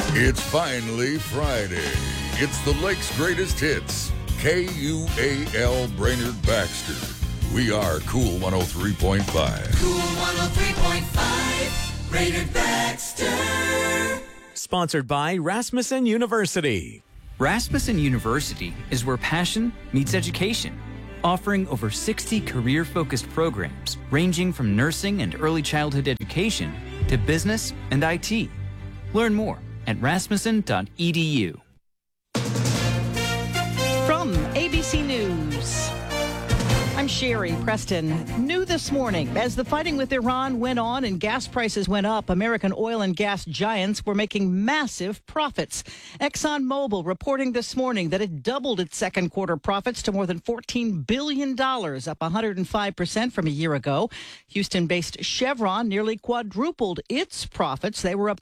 It's finally Friday. It's the Lake's greatest hits. KUAL Brainerd Baxter. We are Cool 103.5. Cool 103.5, Brainerd Baxter. Sponsored by Rasmussen University. Rasmussen University is where passion meets education, offering over 60 career-focused programs ranging from nursing and early childhood education to business and IT. Learn more at rasmussen.edu. From ABC News, I'm Sherry Preston. New this morning, as the fighting with Iran went on and gas prices went up, American oil and gas giants were making massive profits. ExxonMobil reporting this morning that it doubled its second quarter profits to more than $14 billion, up 105% from a year ago. Houston-based Chevron nearly quadrupled its profits. They were up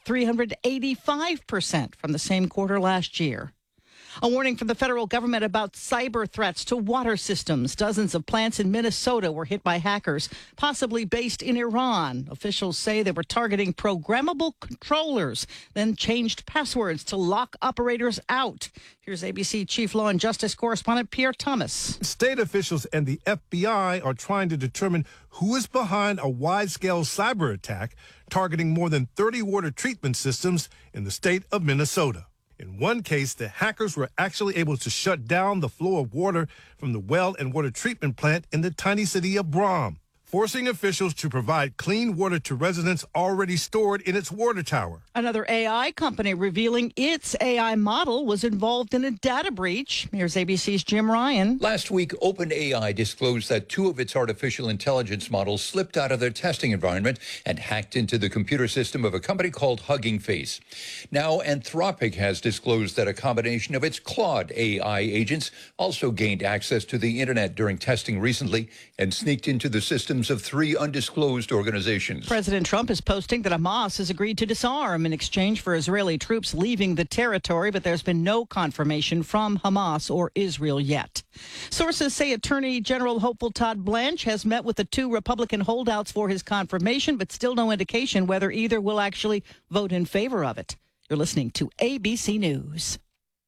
385% from the same quarter last year. A warning from the federal government about cyber threats to water systems. Dozens of plants in Minnesota were hit by hackers, possibly based in Iran. Officials say they were targeting programmable controllers, then changed passwords to lock operators out. Here's ABC Chief Law and Justice correspondent Pierre Thomas. State officials and the FBI are trying to determine who is behind a wide-scale cyber attack targeting more than 30 water treatment systems in the state of Minnesota. In one case, the hackers were actually able to shut down the flow of water from the well and water treatment plant in the tiny city of Brom, forcing officials to provide clean water to residents already stored in its water tower. Another AI company revealing its AI model was involved in a data breach. Here's ABC's Jim Ryan. Last week, OpenAI disclosed that two of its artificial intelligence models slipped out of their testing environment and hacked into the computer system of a company called Hugging Face. Now, Anthropic has disclosed that a combination of its Claude AI agents also gained access to the internet during testing recently and sneaked into the systems of three undisclosed organizations. President Trump is posting that Hamas has agreed to disarm in exchange for Israeli troops leaving the territory, but there's been no confirmation from Hamas or Israel yet. Sources say Attorney General hopeful Todd Blanche has met with the two Republican holdouts for his confirmation, but still no indication whether either will actually vote in favor of it. You're listening to ABC News.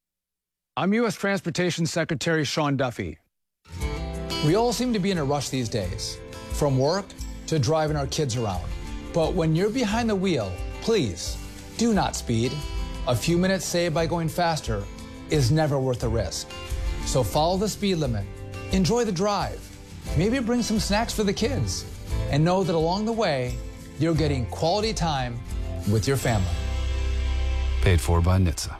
I'm U.S. Transportation Secretary Sean Duffy. We all seem to be in a rush these days, from work to driving our kids around. But when you're behind the wheel, please do not speed. A few minutes saved by going faster is never worth the risk. So follow the speed limit, enjoy the drive, maybe bring some snacks for the kids, and know that along the way, you're getting quality time with your family. Paid for by NHTSA.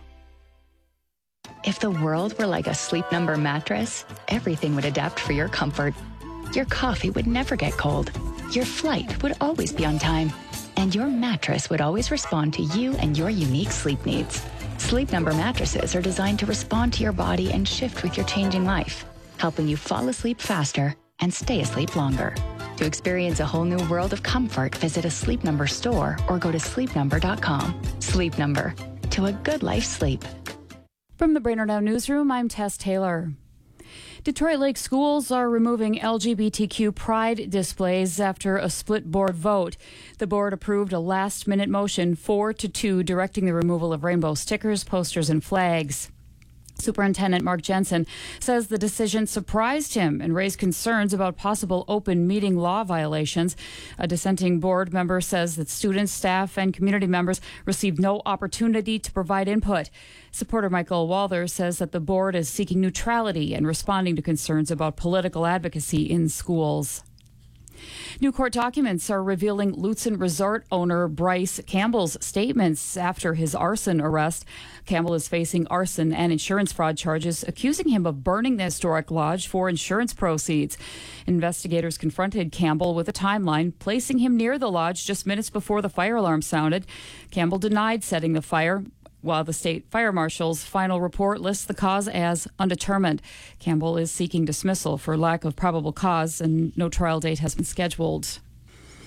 If the world were like a Sleep Number mattress, everything would adapt for your comfort. Your coffee would never get cold. Your flight would always be on time. And your mattress would always respond to you and your unique sleep needs. Sleep Number mattresses are designed to respond to your body and shift with your changing life, helping you fall asleep faster and stay asleep longer. To experience a whole new world of comfort, visit a Sleep Number store or go to sleepnumber.com. Sleep Number. To a good life sleep. From the Brainerd Now Newsroom, I'm Tess Taylor. Detroit Lake schools are removing LGBTQ pride displays after a split board vote. The board approved a last-minute motion 4-2 directing the removal of rainbow stickers, posters, and flags. Superintendent Mark Jensen says the decision surprised him and raised concerns about possible open meeting law violations. A dissenting board member says that students, staff, and community members received no opportunity to provide input. Supporter Michael Walther says that the board is seeking neutrality and responding to concerns about political advocacy in schools. New court documents are revealing Lutsen Resort owner Bryce Campbell's statements after his arson arrest. Campbell is facing arson and insurance fraud charges, accusing him of burning the historic lodge for insurance proceeds. Investigators confronted Campbell with a timeline, placing him near the lodge just minutes before the fire alarm sounded. Campbell denied setting the fire, while the state fire marshal's final report lists the cause as undetermined. Campbell is seeking dismissal for lack of probable cause, and no trial date has been scheduled.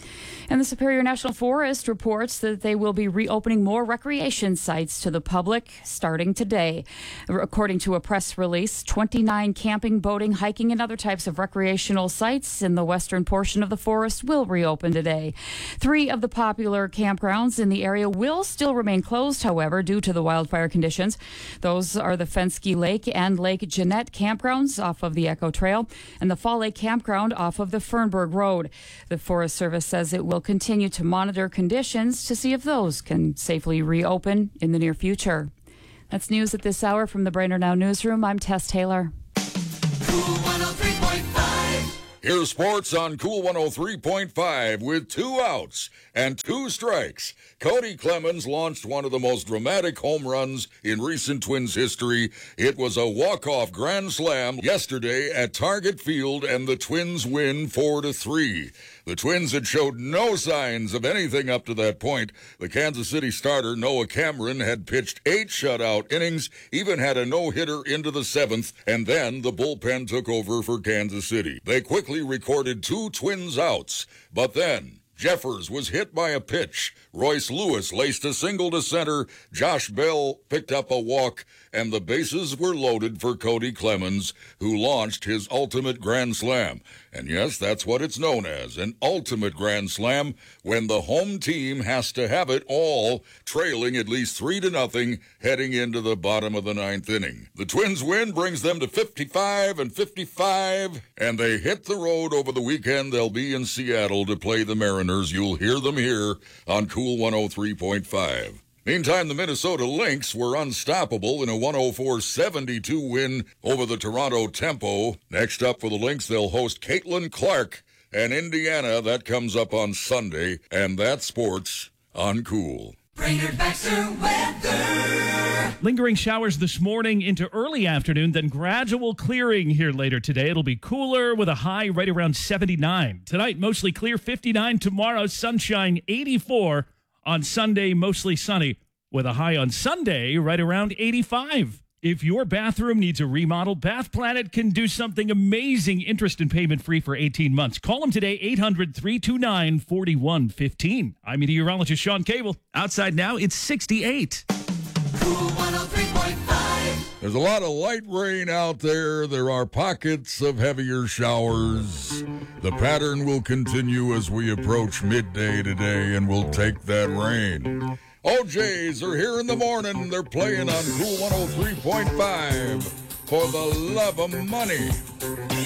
And the Superior National Forest reports that they will be reopening more recreation sites to the public starting today. According to a press release, 29 camping, boating, hiking, and other types of recreational sites in the western portion of the forest will reopen today. 3 of the popular campgrounds in the area will still remain closed, however, due to the wildfire conditions. Those are the Fenske Lake and Lake Jeanette campgrounds off of the Echo Trail and the Fall Lake campground off of the Fernberg Road. The Forest Service says it will continue to monitor conditions to see if those can safely reopen in the near future. That's news at this hour from the Brainerd Now Newsroom. I'm Tess Taylor. Cool 103.5. Here's sports on Cool 103.5 with 2 outs and 2 strikes. Cody Clemens launched one of the most dramatic home runs in recent Twins history. It was a walk-off grand slam yesterday at Target Field, and the Twins win 4-3. The Twins had showed no signs of anything up to that point. The Kansas City starter, Noah Cameron, had pitched 8 shutout innings, even had a no-hitter into the 7th, and then the bullpen took over for Kansas City. They quickly recorded 2 Twins outs, but then Jeffers was hit by a pitch. Royce Lewis laced a single to center. Josh Bell picked up a walk, and the bases were loaded for Cody Clemens, who launched his ultimate grand slam. And yes, that's what it's known as, an ultimate grand slam, when the home team has to have it all, trailing at least 3-0 heading into the bottom of the 9th inning. The Twins win brings them to 55-55, and they hit the road over the weekend. They'll be in Seattle to play the Mariners. You'll hear them here on Cool 103.5. Meantime, the Minnesota Lynx were unstoppable in a 104-72 win over the Toronto Tempo. Next up for the Lynx, they'll host Caitlin Clark and Indiana. That comes up on Sunday, and that's sports on Cool. Brainerd Baxter weather. Lingering showers this morning into early afternoon, then gradual clearing here later today. It'll be cooler with a high right around 79. Tonight, mostly clear, 59. Tomorrow, sunshine, 84. On Sunday, mostly sunny, with a high on Sunday right around 85. If your bathroom needs a remodel, Bath Planet can do something amazing. Interest and payment free for 18 months. Call them today, 800-329-4115. I'm meteorologist Sean Cable. Outside now, it's 68. Cool 103.5. There's a lot of light rain out there. There are pockets of heavier showers. The pattern will continue as we approach midday today, and we'll take that rain. OJs are here in the morning. They're playing on Cool 103.5 for the love of money.